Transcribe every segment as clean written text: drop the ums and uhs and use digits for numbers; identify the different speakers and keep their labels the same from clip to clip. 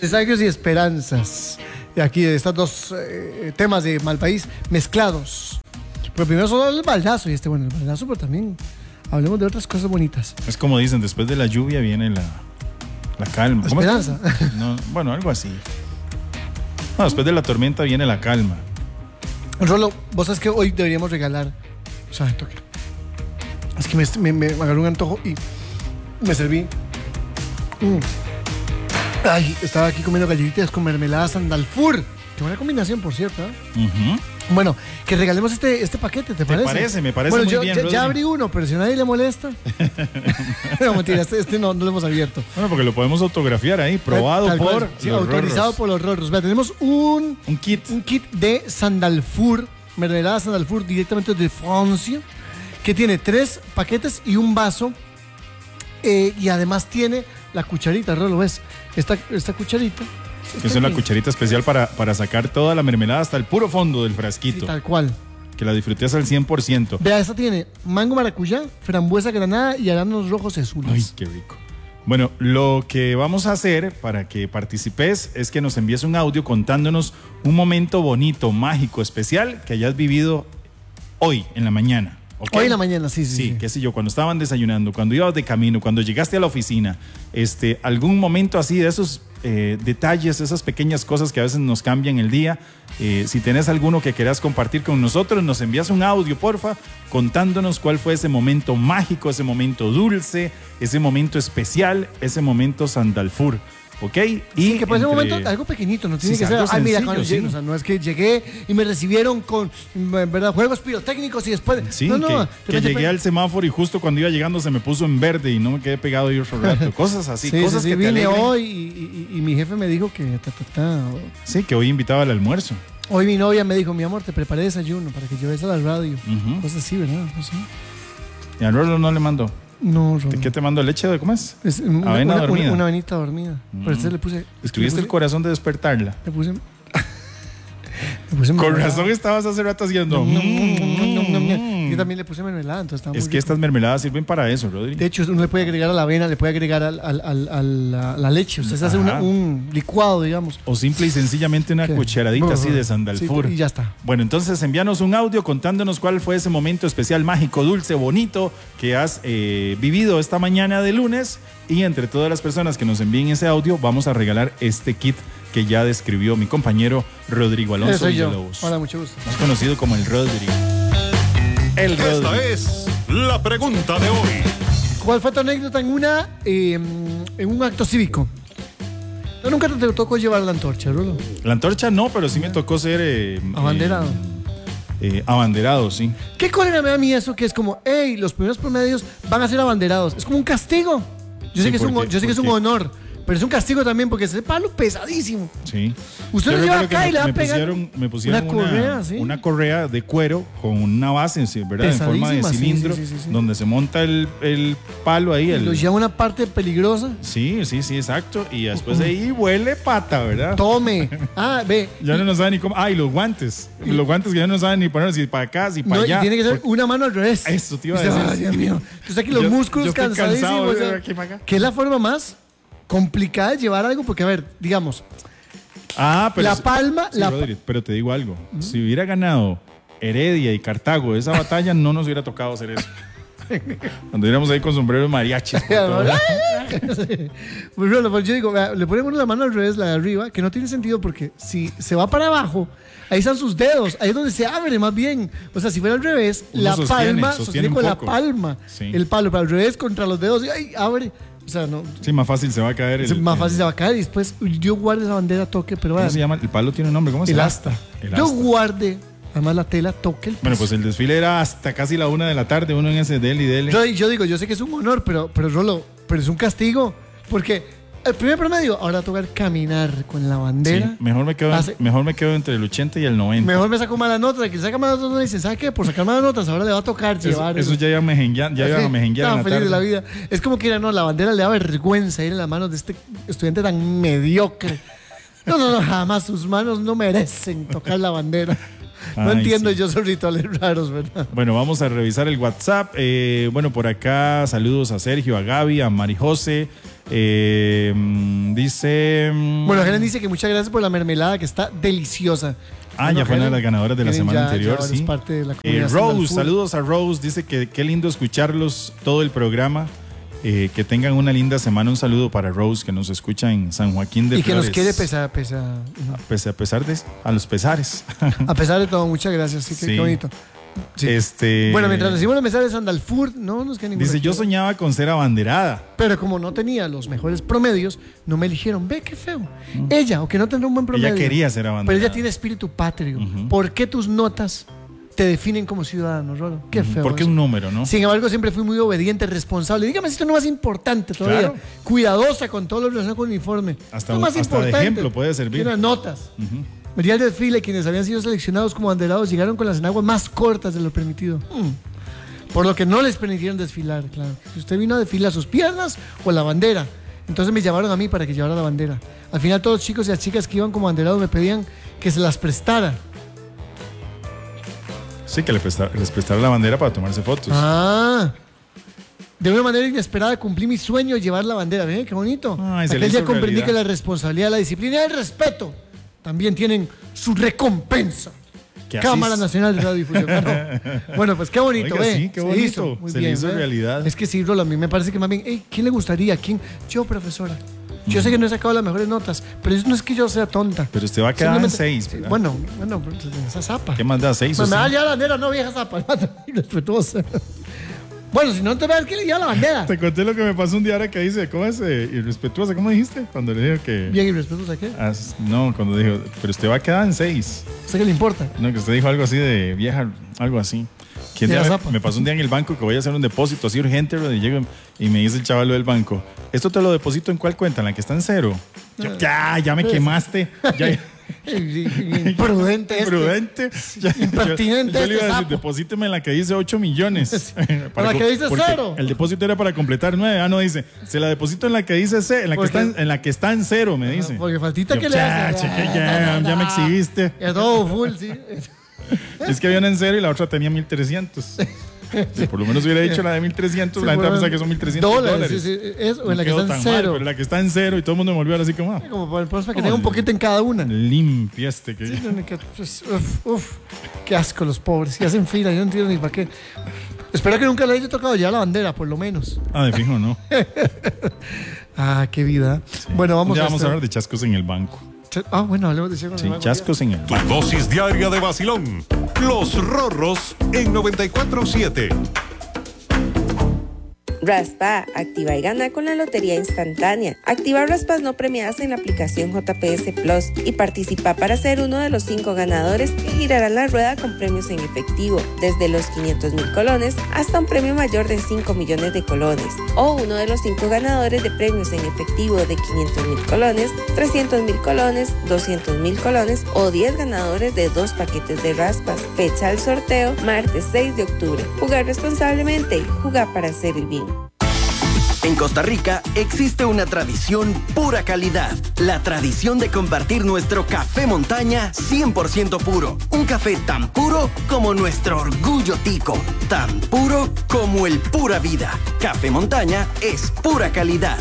Speaker 1: Desafios y esperanzas. De aquí, de estos dos temas de Malpaís mezclados. Pero primero solo el baldazo y bueno, el baldazo, pero también hablemos de otras cosas bonitas.
Speaker 2: Es como dicen, después de la lluvia viene la calma.
Speaker 1: La esperanza.
Speaker 2: No, bueno, algo así. No, después de la tormenta viene la calma.
Speaker 1: Rolo, vos sabes que hoy deberíamos regalar. O sea, toque. Es que me agarró un antojo y me serví. Ay, estaba aquí comiendo galletitas con mermelada Sandalfur. Qué buena combinación, por cierto, ¿eh? Bueno, que regalemos este paquete, ¿te parece?
Speaker 2: Me parece muy bien,
Speaker 1: ya abrí uno, pero si a nadie le molesta. No, mentira, este no lo hemos abierto.
Speaker 2: Bueno, porque lo podemos autografiar ahí, probado por
Speaker 1: sí, autorizado
Speaker 2: Rorros.
Speaker 1: por los Rorros. Vea, tenemos un kit de Sandalfur, mermelada Sandalfur directamente de Francia, que tiene 3 paquetes y un vaso. Y además tiene la cucharita, Rolo, ¿ves? Esta cucharita.
Speaker 2: Es una cucharita especial para sacar toda la mermelada hasta el puro fondo del frasquito.
Speaker 1: Sí, tal cual.
Speaker 2: Que la disfrutes al 100%.
Speaker 1: Vea, esta tiene mango maracuyá, frambuesa granada y arándanos rojos azules.
Speaker 2: Ay, qué rico. Bueno, lo que vamos a hacer para que participes es que nos envíes un audio contándonos un momento bonito, mágico, especial que hayas vivido hoy en la mañana. ¿Okay?
Speaker 1: Hoy en la mañana, sí.
Speaker 2: Sí, qué sé yo, cuando estaban desayunando, cuando ibas de camino, cuando llegaste a la oficina, algún momento así de esos detalles, esas pequeñas cosas que a veces nos cambian el día. Si tenés alguno que quieras compartir con nosotros, nos envías un audio, porfa, contándonos cuál fue ese momento mágico, ese momento dulce, ese momento especial, ese momento Sandalfur. ¿Ok?
Speaker 1: Y que puede ser un momento algo pequeñito, no tiene que ser. Ay, mira, cuando llegué, o sea, no es que llegué y me recibieron con, ¿verdad?, juegos pirotécnicos y después.
Speaker 2: Sí,
Speaker 1: no,
Speaker 2: que llegué al semáforo y justo cuando iba llegando se me puso en verde y no me quedé pegado ahí otro rato. Cosas así, cosas que te
Speaker 1: vine
Speaker 2: alegren.
Speaker 1: hoy y mi jefe me dijo que.
Speaker 2: Sí, que hoy invitaba al almuerzo.
Speaker 1: Hoy mi novia me dijo, mi amor, te preparé desayuno para que lleves a la radio. Cosas así, ¿verdad? No sé.
Speaker 2: Y a Rolo no le mandó.
Speaker 1: No, Rolo.
Speaker 2: ¿Qué te mandó? ¿Leche de cómo es?
Speaker 1: Avena
Speaker 2: dormida.
Speaker 1: Una avenita dormida. Pero le puse.
Speaker 2: ¿Escribiste el corazón de despertarla?
Speaker 1: Le puse
Speaker 2: Con razón estabas hace rato haciendo.
Speaker 1: Yo también le puse mermelada, entonces está muy
Speaker 2: que estas mermeladas sirven para eso, Rodri.
Speaker 1: De hecho, uno le puede agregar a la avena, le puede agregar a la leche. Usted se hace un licuado, digamos.
Speaker 2: O simple y sencillamente una cucharadita así de Sandalfur.
Speaker 1: Sí, y ya está.
Speaker 2: Bueno, entonces envíanos un audio contándonos cuál fue ese momento especial, mágico, dulce, bonito que has vivido esta mañana de lunes. Y entre todas las personas que nos envíen ese audio, vamos a regalar este kit que ya describió mi compañero Rodrigo Alonso Villalobos.
Speaker 1: Hola, mucho gusto.
Speaker 2: Más conocido como el Rodrigo.
Speaker 3: Esta es la pregunta de hoy.
Speaker 1: ¿Cuál fue tu anécdota en un acto cívico? ¿No, nunca te tocó llevar la antorcha, Rolo?
Speaker 2: La antorcha no, pero sí me tocó ser...
Speaker 1: abanderado.
Speaker 2: Abanderado, sí.
Speaker 1: ¿Qué cólera me da a mí eso que es como, hey, los primeros promedios van a ser abanderados? Es como un castigo. Yo sé que es un honor, pero es un castigo también porque es el palo pesadísimo.
Speaker 2: Sí.
Speaker 1: Usted lo lleva acá y le va a pegar.
Speaker 2: Me pusieron una correa de cuero con una base, ¿verdad? En forma de cilindro, sí. Donde se monta el palo ahí.
Speaker 1: Lo lleva a una parte peligrosa.
Speaker 2: Sí, exacto. Y después de ahí huele pata, ¿verdad?
Speaker 1: Tome. Ve.
Speaker 2: Ya no saben ni cómo. Y los guantes. Los guantes que ya no saben ni poner si para acá, si para allá.
Speaker 1: Y tiene que ser una mano al revés.
Speaker 2: Eso te iba a decir.
Speaker 1: Ay, Dios mío. Entonces aquí los músculos cansadísimos. ¿Qué es la forma más complicada de llevar algo? Porque, a ver, digamos,
Speaker 2: pero
Speaker 1: la palma...
Speaker 2: Sí, Rodri, pero te digo algo. Si hubiera ganado Heredia y Cartago esa batalla, no nos hubiera tocado hacer eso. Cuando íbamos ahí con sombreros mariachis.
Speaker 1: Pues yo digo, le ponemos la mano al revés, la de arriba, que no tiene sentido porque si se va para abajo, ahí están sus dedos, ahí es donde se abre más bien. O sea, si fuera al revés, la palma sostiene con la palma el palo, pero al revés contra los dedos y ahí abre. O sea, no.
Speaker 2: Sí, más fácil se va a caer.
Speaker 1: Más fácil se va a caer y después yo guarde esa bandera, toque, pero
Speaker 2: ¿cómo se llama? El palo tiene un nombre, ¿cómo se llama?
Speaker 1: El asta. Yo guarde, además la tela, toque el piso.
Speaker 2: Bueno, pues el desfile era hasta casi la 1 de la tarde, uno en ese dele.
Speaker 1: Yo digo, yo sé que es un honor, pero Rolo, pero es un castigo, porque el primer promedio, ahora va a tocar caminar con la bandera.
Speaker 2: Sí, mejor me quedo entre el 80 y el 90.
Speaker 1: Mejor me saco mala nota. Que saca malas notas no dice, ¿sabe qué? Por sacar malas notas ahora le va a tocar llevar.
Speaker 2: Eso ya iban a mejenguear en la
Speaker 1: feliz
Speaker 2: tarde.
Speaker 1: De la vida. Es como que la bandera le da vergüenza ir en las manos de este estudiante tan mediocre. No, jamás. Sus manos no merecen tocar la bandera. No entiendo yo esos rituales raros, ¿verdad?
Speaker 2: Bueno, vamos a revisar el WhatsApp. Bueno, por acá saludos a Sergio, a Gaby, a Marijose. Dice...
Speaker 1: Bueno, Helen dice que muchas gracias por la mermelada, que está deliciosa.
Speaker 2: Bueno, ya fue una de las ganadoras de la semana anterior,
Speaker 1: ya
Speaker 2: sí.
Speaker 1: es parte de la comunidad
Speaker 2: Rose, saludos a Rose. Dice que qué lindo escucharlos todo el programa. Que tengan una linda semana. Un saludo para Rose, que nos escucha en San Joaquín de
Speaker 1: y que
Speaker 2: Flores.
Speaker 1: nos quiere
Speaker 2: a pesar de a los pesares.
Speaker 1: A pesar de todo, muchas gracias. Sí, qué bonito. Sí. Bueno, mientras decimos los mensajes de Sandalfur, no nos queda ningún.
Speaker 2: Dice, yo soñaba con ser abanderada.
Speaker 1: Pero como no tenía los mejores promedios, no me eligieron. Ve qué feo. Ella, aunque no tendrá un buen promedio.
Speaker 2: Ella quería ser abanderada.
Speaker 1: Pero ella tiene espíritu patrio. ¿Por qué tus notas te definen como ciudadano, Rolo? Qué feo.
Speaker 2: Porque es un número, ¿no?
Speaker 1: Sin embargo, siempre fui muy obediente, responsable. Dígame si esto no es más importante todavía. Claro. Cuidadosa con todo lo relacionado con el uniforme.
Speaker 2: Hasta de ejemplo puede servir.
Speaker 1: Tiene notas. Venía al desfile, quienes habían sido seleccionados como banderados llegaron con las enaguas más cortas de lo permitido. Por lo que no les permitieron desfilar, claro. Si usted vino a desfilar sus piernas o la bandera. Entonces me llamaron a mí para que llevara la bandera. Al final todos los chicos y las chicas que iban como banderados me pedían que se las prestara.
Speaker 2: Sí, que les prestara la bandera para tomarse fotos.
Speaker 1: De una manera inesperada cumplí mi sueño de llevar la bandera. ¿Ven? Qué bonito. Aquel día comprendí que la responsabilidad, la disciplina y el respeto también tienen su recompensa. Cámara Nacional de Radiodifusión. Bueno, pues qué bonito,
Speaker 2: Oiga, sí, qué bonito.
Speaker 1: Hizo, muy bien,
Speaker 2: hizo realidad.
Speaker 1: Es que sí, Rolo, a mí me parece que más bien, ¿quién le gustaría? ¿Quién? Yo, profesora. Yo sé que no he sacado las mejores notas, pero eso no es que yo sea tonta.
Speaker 2: Pero usted va a quedar en 6, ¿verdad?
Speaker 1: Bueno, esa zapa.
Speaker 2: ¿Qué más da? 6 o 5?
Speaker 1: Me da ya la bandera, no, vieja zapa. Irrespetuosa. Bueno, si no te ves, ¿quién le lleva la bandera?
Speaker 2: Te conté lo que me pasó un día ahora que dice, ¿cómo es irrespetuosa? ¿Cómo dijiste? Cuando le dijo que...
Speaker 1: ¿Bien irrespetuosa qué?
Speaker 2: No, cuando dijo, pero usted va a quedar en 6.
Speaker 1: ¿Sé qué le importa?
Speaker 2: No, que usted dijo algo así de vieja, algo así. Me pasó un día en el banco que voy a hacer un depósito así urgente, y llego y me dice el chaval del banco, ¿esto te lo deposito en cuál cuenta? ¿En la que está en 0? Yo, ya me quemaste. Ya.
Speaker 1: Imprudente.
Speaker 2: Imprudente.
Speaker 1: Impertinente.
Speaker 2: Yo le iba a decir, deposíteme en la que dice 8 millones.
Speaker 1: ¿En la que dice 0?
Speaker 2: El depósito era para completar 9. No dice, se la deposito en la que dice C, en la que está en 0, me dice.
Speaker 1: Porque faltita que le hace.
Speaker 2: Ya me exhibiste.
Speaker 1: Es todo full, sí.
Speaker 2: Es que había una en 0 y la otra tenía 1,300. Si por lo menos hubiera dicho la de 1,300, la gente piensa que son $1,300.
Speaker 1: Sí, eso, en la que está en 0.
Speaker 2: Pero en la que está en 0 y todo el mundo me volvió a ver así como...
Speaker 1: Como para que tenga un poquito en cada una.
Speaker 2: Limpia este que...
Speaker 1: Qué asco los pobres. Y hacen fila, yo no entiendo ni para qué. Espero que nunca le haya tocado ya la bandera, por lo menos.
Speaker 2: De fijo, ¿no?
Speaker 1: Qué vida. Sí. Bueno, vamos
Speaker 2: a hablar de chascos en el banco.
Speaker 1: Bueno, hablemos de chascos en el banco.
Speaker 2: Chascos en el banco.
Speaker 3: Tu dosis diaria de vacilón. Los Rorros en 94.7.
Speaker 4: Raspa, activa y gana con la Lotería Instantánea. Activa raspas no premiadas en la aplicación JPS Plus y participa para ser uno de los 5 ganadores que girarán la rueda con premios en efectivo, desde los 500,000 colones hasta un premio mayor de 5 millones de colones. O uno de los 5 ganadores de premios en efectivo de 500,000 colones, 300,000 colones, 200,000 colones o 10 ganadores de 2 paquetes de raspas. Fecha del sorteo, martes 6 de octubre. Jugar responsablemente, jugar para hacer el bien.
Speaker 5: En Costa Rica existe una tradición pura calidad, la tradición de compartir nuestro café montaña 100% puro. Un café tan puro como nuestro orgullo tico, tan puro como el pura vida. Café montaña es pura calidad.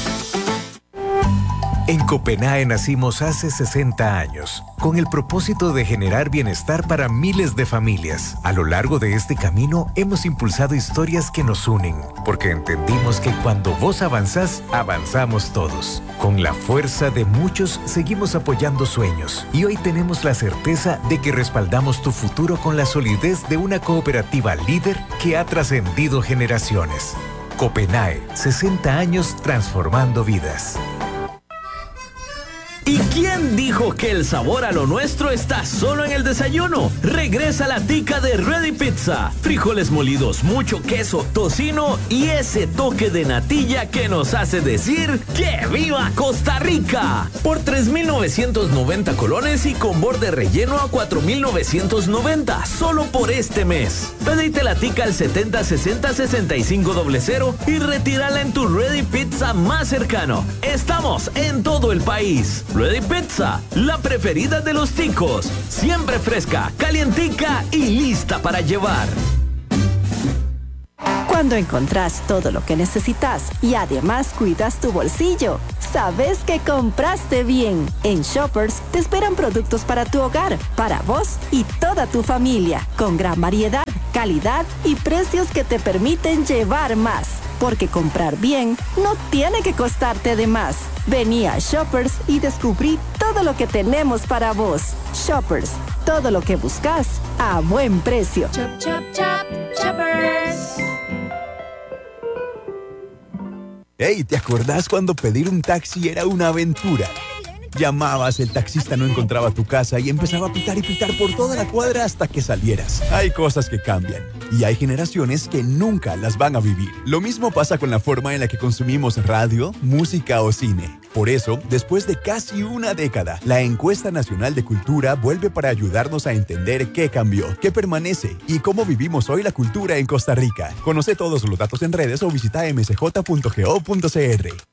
Speaker 6: En Copenae nacimos hace 60 años, con el propósito de generar bienestar para miles de familias. A lo largo de este camino hemos impulsado historias que nos unen, porque entendimos que cuando vos avanzás, avanzamos todos. Con la fuerza de muchos seguimos apoyando sueños y hoy tenemos la certeza de que respaldamos tu futuro con la solidez de una cooperativa líder que ha trascendido generaciones. Copenae, 60 años transformando vidas.
Speaker 7: ¿Y quién dijo que el sabor a lo nuestro está solo en el desayuno? Regresa la tica de Ready Pizza. Frijoles molidos, mucho queso, tocino y ese toque de natilla que nos hace decir ¡que viva Costa Rica! Por 3,990 colones y con borde relleno a 4,990, solo por este mes. Pedite la tica al 7060-6500 y retírala en tu Ready Pizza más cercano. Estamos en todo el país. Ready Pizza, la preferida de los ticos. Siempre fresca, calientica y lista para llevar.
Speaker 8: Cuando encontrás todo lo que necesitas y además cuidas tu bolsillo, sabes que compraste bien. En Shoppers te esperan productos para tu hogar, para vos y toda tu familia, con gran variedad, calidad y precios que te permiten llevar más. Porque comprar bien no tiene que costarte de más. Vení a Shoppers y descubrí todo lo que tenemos para vos. Shoppers, todo lo que buscas a buen precio.
Speaker 9: Chop, chop, chop, Shoppers.
Speaker 10: Hey, ¿te acordás cuando pedir un taxi era una aventura? Llamabas, el taxista no encontraba tu casa y empezaba a pitar y pitar por toda la cuadra hasta que salieras. Hay cosas que cambian y hay generaciones que nunca las van a vivir. Lo mismo pasa con la forma en la que consumimos radio, música o cine. Por eso, después de casi una década, la Encuesta Nacional de Cultura vuelve para ayudarnos a entender qué cambió, qué permanece y cómo vivimos hoy la cultura en Costa Rica. Conoce todos los datos en redes o visita msj.go.cr.